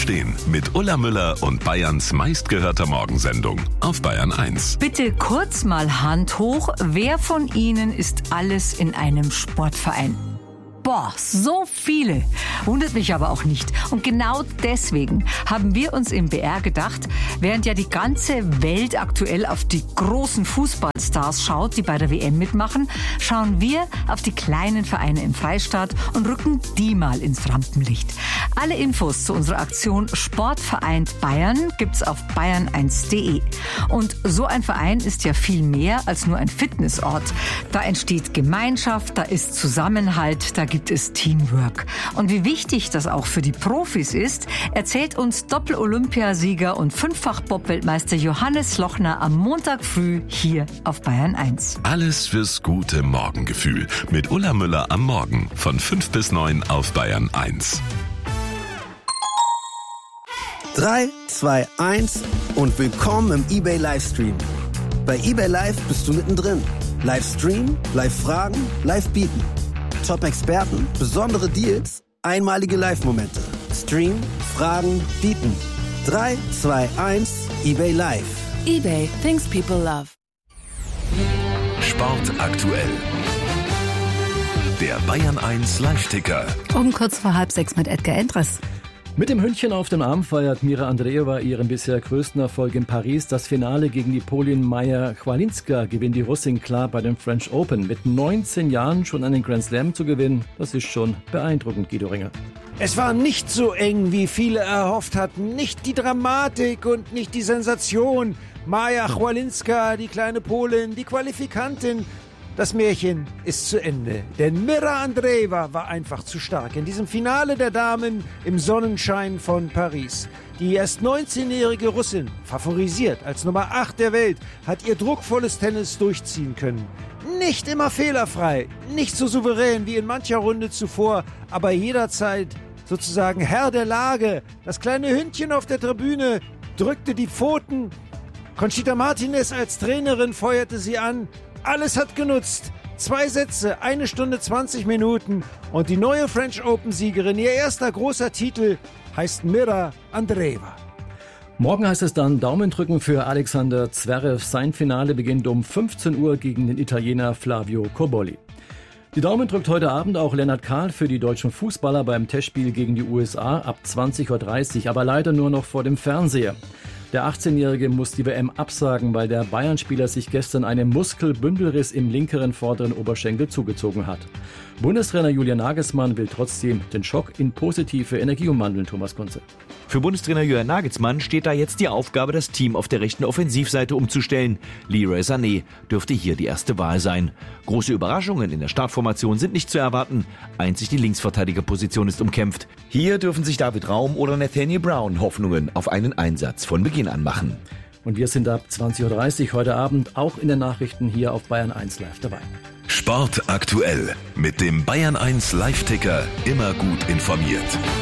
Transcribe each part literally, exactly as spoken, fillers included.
Aufstehen mit Ulla Müller und Bayerns meistgehörter Morgensendung auf Bayern eins. Bitte kurz mal Hand hoch. Wer von Ihnen ist alles in einem Sportverein? Boah, so viele. Wundert mich aber auch nicht. Und genau deswegen haben wir uns im B R gedacht, während ja die ganze Welt aktuell auf die großen Fußballstars schaut, die bei der W M mitmachen, schauen wir auf die kleinen Vereine im Freistaat und rücken die mal ins Rampenlicht. Alle Infos zu unserer Aktion Sport vereint Bayern gibt's auf bayern eins punkt de. Und so ein Verein ist ja viel mehr als nur ein Fitnessort. Da entsteht Gemeinschaft, da ist Zusammenhalt, da gibt es Teamwork. Und wie wichtig das auch für die Profis ist, erzählt uns Doppel-Olympiasieger und Fünffach-Bob-Weltmeister Johannes Lochner am Montag früh hier auf Bayern eins. Alles fürs gute Morgengefühl mit Ulla Müller am Morgen von fünf bis neun auf Bayern eins. drei, zwei, eins und willkommen im eBay Livestream. Bei eBay Live bist du mittendrin. Livestream, Live-Fragen, Live-Bieten. Top-Experten, besondere Deals, einmalige Live-Momente. Stream, Fragen, Bieten. drei, zwei, eins, eBay Live. eBay, things people love. Sport aktuell. Der Bayern eins Live-Ticker. Um kurz vor halb sechs mit Edgar Endres. Mit dem Hündchen auf dem Arm feiert Mira Andreeva ihren bisher größten Erfolg in Paris. Das Finale gegen die Polin Maja Chwalinska gewinnt die Russin klar bei den French Open. Mit neunzehn Jahren schon einen Grand Slam zu gewinnen, das ist schon beeindruckend, Guido Ringer. Es war nicht so eng, wie viele erhofft hatten. Nicht die Dramatik und nicht die Sensation. Maja Chwalinska, die kleine Polin, die Qualifikantin. Das Märchen ist zu Ende, denn Mira Andreeva war einfach zu stark in diesem Finale der Damen im Sonnenschein von Paris. Die erst neunzehnjährige Russin, favorisiert als Nummer acht der Welt, hat ihr druckvolles Tennis durchziehen können. Nicht immer fehlerfrei, nicht so souverän wie in mancher Runde zuvor, aber jederzeit sozusagen Herr der Lage. Das kleine Hündchen auf der Tribüne drückte die Pfoten. Conchita Martinez als Trainerin feuerte sie an. Alles hat genutzt. Zwei Sätze, eine Stunde zwanzig Minuten und die neue French Open-Siegerin, ihr erster großer Titel, heißt Mira Andreeva. Morgen heißt es dann Daumen drücken für Alexander Zverev. Sein Finale beginnt um fünfzehn Uhr gegen den Italiener Flavio Cobolli. Die Daumen drückt heute Abend auch Lennart Kahl für die deutschen Fußballer beim Testspiel gegen die U S A ab zwanzig Uhr dreißig, aber leider nur noch vor dem Fernseher. Der achtzehnjährige muss die W M absagen, weil der Bayern-Spieler sich gestern einen Muskelbündelriss im linkeren vorderen Oberschenkel zugezogen hat. Bundestrainer Julian Nagelsmann will trotzdem den Schock in positive Energie umwandeln, Thomas Kunze. Für Bundestrainer Julian Nagelsmann steht da jetzt die Aufgabe, das Team auf der rechten Offensivseite umzustellen. Leroy Sané dürfte hier die erste Wahl sein. Große Überraschungen in der Startformation sind nicht zu erwarten. Einzig die Linksverteidigerposition ist umkämpft. Hier dürfen sich David Raum oder Nathaniel Brown Hoffnungen auf einen Einsatz von Beginn an machen. Und wir sind ab zwanzig Uhr dreißig heute Abend auch in den Nachrichten hier auf Bayern eins Live dabei. Sport aktuell mit dem Bayern eins Live-Ticker. Immer gut informiert.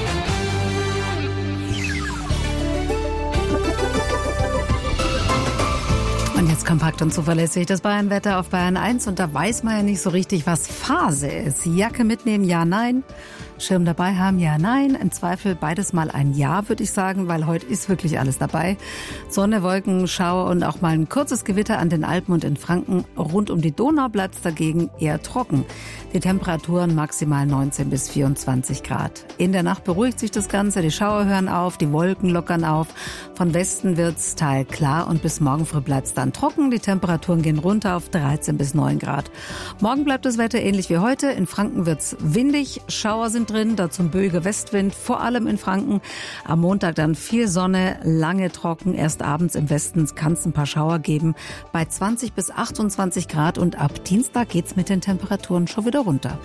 Und jetzt kompakt und zuverlässig das Bayern-Wetter auf Bayern eins. Und da weiß man ja nicht so richtig, was Phase ist. Jacke mitnehmen, ja, nein. Schirm dabei haben, ja, nein. Im Zweifel beides mal ein Ja, würde ich sagen, weil heute ist wirklich alles dabei. Sonne, Wolken, Schauer und auch mal ein kurzes Gewitter an den Alpen und in Franken. Rund um die Donau bleibt es dagegen eher trocken. Die Temperaturen maximal neunzehn bis vierundzwanzig Grad. In der Nacht beruhigt sich das Ganze, die Schauer hören auf, die Wolken lockern auf. Von Westen wird's teilklar und bis morgen früh bleibt's dann trocken. Die Temperaturen gehen runter auf dreizehn bis neun Grad. Morgen bleibt das Wetter ähnlich wie heute. In Franken wird's windig, Schauer sind drin, dazu ein böiger Westwind, vor allem in Franken. Am Montag dann viel Sonne, lange trocken. Erst abends im Westen kann es ein paar Schauer geben bei zwanzig bis achtundzwanzig Grad und ab Dienstag geht's mit den Temperaturen schon wieder runter.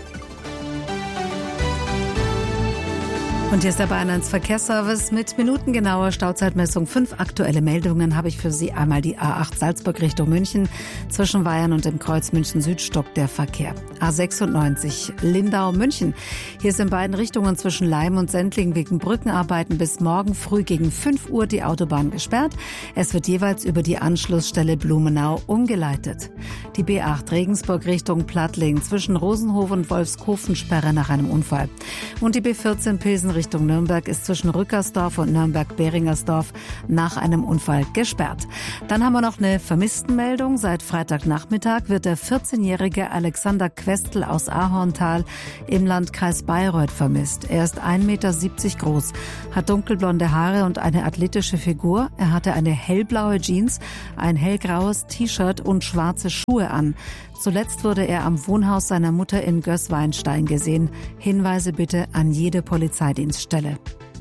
Und hier ist der Bayern eins Verkehrsservice mit minutengenauer Stauzeitmessung. Fünf aktuelle Meldungen habe ich für Sie. Einmal die A acht Salzburg Richtung München. Zwischen Weyern und dem Kreuz München Süd stockt der Verkehr. A sechsundneunzig Lindau München. Hier ist in beiden Richtungen zwischen Leim und Sendling wegen Brückenarbeiten bis morgen früh gegen fünf Uhr die Autobahn gesperrt. Es wird jeweils über die Anschlussstelle Blumenau umgeleitet. Die B acht Regensburg Richtung Plattling zwischen Rosenhof und Wolfskofen Sperre nach einem Unfall. Und die B vierzehn Pilsen Richtung Nürnberg ist zwischen Rückersdorf und Nürnberg-Beringersdorf nach einem Unfall gesperrt. Dann haben wir noch eine Vermisstenmeldung. Seit Freitagnachmittag wird der vierzehnjährige Alexander Questl aus Ahorntal im Landkreis Bayreuth vermisst. Er ist ein Meter siebzig groß, hat dunkelblonde Haare und eine athletische Figur. Er hatte eine hellblaue Jeans, ein hellgraues T-Shirt und schwarze Schuhe an. Zuletzt wurde er am Wohnhaus seiner Mutter in Gößweinstein gesehen. Hinweise bitte an jede Polizeidienststelle.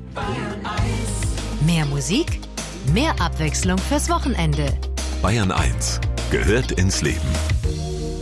Mehr Musik, mehr Abwechslung fürs Wochenende. Bayern eins gehört ins Leben.